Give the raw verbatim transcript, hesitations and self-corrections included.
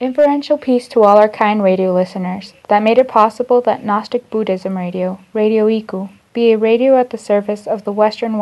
Inferential peace to all our kind radio listeners that made it possible that Gnostic Buddhism Radio, Radio Iku, be a radio at the service of the Western